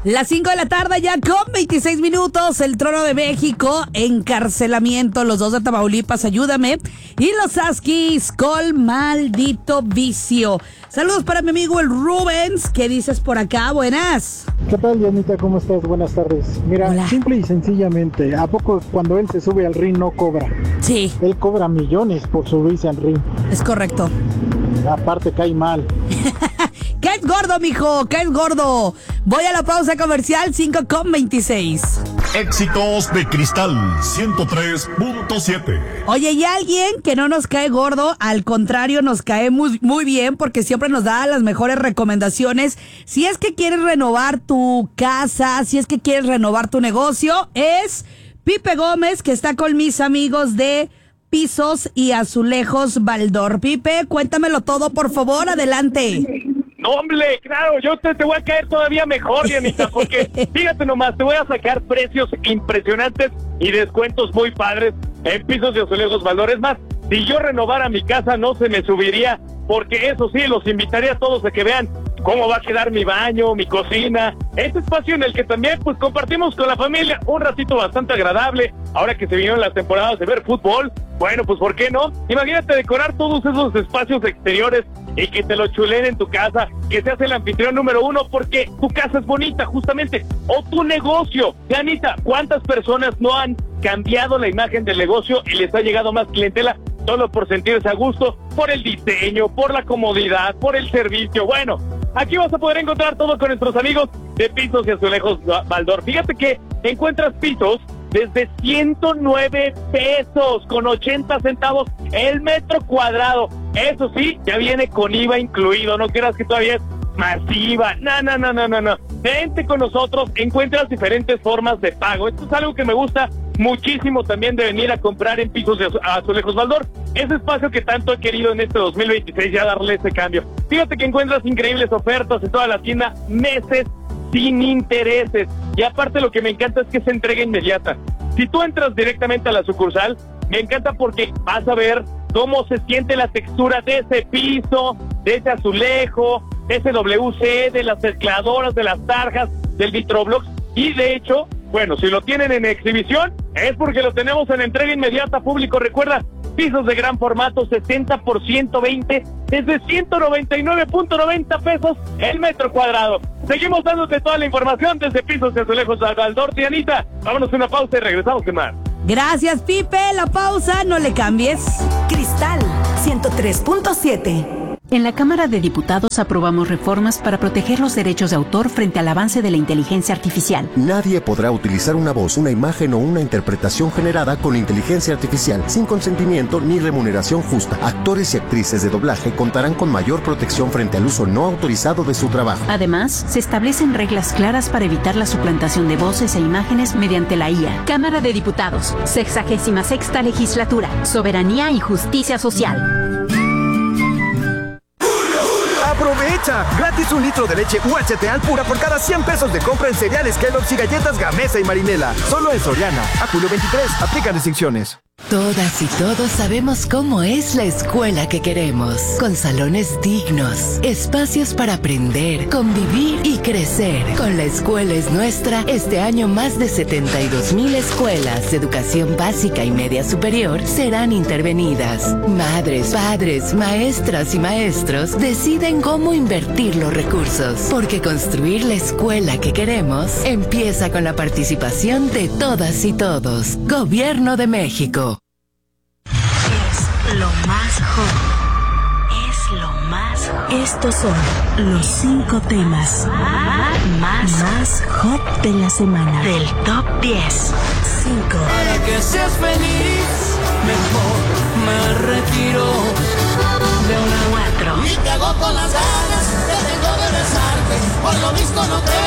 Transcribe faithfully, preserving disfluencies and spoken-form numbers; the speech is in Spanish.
Las cinco de la tarde ya con veintiséis minutos, el Trono de México, encarcelamiento, los dos de Tamaulipas, ayúdame, y los Askis con Maldito Vicio. Saludos para mi amigo el Rubens, ¿qué dices por acá? Buenas. ¿Qué tal, Dianita? ¿Cómo estás? Buenas tardes. Mira, Hola. Simple y sencillamente, ¿a poco cuando él se sube al ring no cobra? Sí. Él cobra millones por subirse al ring. Es correcto. Aparte cae mal. Caes gordo, mijo, caes gordo. Voy a la pausa comercial, cinco con veintiséis. Éxitos de Cristal ciento tres punto siete. Oye, y alguien que no nos cae gordo, al contrario, nos cae muy, muy bien porque siempre nos da las mejores recomendaciones. Si es que quieres renovar tu casa, si es que quieres renovar tu negocio, es Pipe Gómez, que está con mis amigos de Pisos y Azulejos Baldor. Pipe, cuéntamelo todo, por favor, adelante. No, hombre, claro, yo te, te voy a caer todavía mejor, Dianita, porque fíjate nomás, te voy a sacar precios impresionantes y descuentos muy padres en Pisos y Azulejos Baldor. Es más, si yo renovara mi casa no se me subiría, porque eso sí, los invitaría a todos a que vean cómo va a quedar mi baño, mi cocina, este espacio en el que también pues compartimos con la familia un ratito bastante agradable, ahora que se vinieron las temporadas de ver fútbol. Bueno, pues ¿por qué no? Imagínate decorar todos esos espacios exteriores y que te lo chulen en tu casa, que seas el anfitrión número uno porque tu casa es bonita, justamente, o tu negocio. Janita, ¿cuántas personas no han cambiado la imagen del negocio y les ha llegado más clientela solo por sentirse a gusto, por el diseño, por la comodidad, por el servicio? Bueno, aquí vas a poder encontrar todo con nuestros amigos de Pisos y Azulejos Baldor. Fíjate que encuentras pisos desde ciento nueve pesos con ochenta centavos el metro cuadrado. Eso sí, ya viene con I V A incluido, no creas que todavía es masiva. No, no, no, no, no, no. Vente con nosotros, encuentras diferentes formas de pago. Esto es algo que me gusta muchísimo también de venir a comprar en Pisos de Azulejos Baldor. Ese espacio que tanto he querido en este dos mil veintiséis, ya darle ese cambio. Fíjate que encuentras increíbles ofertas en toda la tienda, meses sin intereses. Y aparte lo que me encanta es que se entrega inmediata. Si tú entras directamente a la sucursal, me encanta porque vas a ver cómo se siente la textura de ese piso, de ese azulejo, de ese W C, de las mezcladoras, de las tarjas, del Vitroblox. Y de hecho, bueno, si lo tienen en exhibición, es porque lo tenemos en entrega inmediata, público. Recuerda, pisos de gran formato, sesenta por ciento veinte, desde ciento noventa y nueve punto noventa pesos el metro cuadrado. Seguimos dándote toda la información desde Pisos de Azulejos Baldor. Dianita, vámonos a una pausa y regresamos con más. Gracias, Pipe, la pausa, no le cambies. Cristal ciento tres punto siete. En la Cámara de Diputados aprobamos reformas para proteger los derechos de autor frente al avance de la inteligencia artificial. Nadie podrá utilizar una voz, una imagen o una interpretación generada con inteligencia artificial sin consentimiento ni remuneración justa. Actores y actrices de doblaje contarán con mayor protección frente al uso no autorizado de su trabajo. Además, se establecen reglas claras para evitar la suplantación de voces e imágenes mediante la I A. Cámara de Diputados, sexagésima sexta legislatura, soberanía y justicia social. ¡Aprovecha! Gratis un litro de leche U H T Alpura por cada cien pesos de compra en cereales Kellogg's y galletas Gamesa y Marinela. Solo en Soriana. A julio veintitrés. Aplican restricciones. Todas y todos sabemos cómo es la escuela que queremos, con salones dignos, espacios para aprender, convivir y crecer. Con La Escuela es Nuestra, este año más de setenta y dos mil escuelas de educación básica y media superior serán intervenidas. Madres, padres, maestras y maestros deciden cómo invertir los recursos, porque construir la escuela que queremos empieza con la participación de todas y todos. Gobierno de México. Lo más hot. Es lo más hot. Estos son los cinco temas más, más, más hot de la semana. Del top diez. cinco. Para que seas feliz, mejor me retiro de una. cuatro. Y cago con las ganas que tengo de besarte. Por lo visto no creo.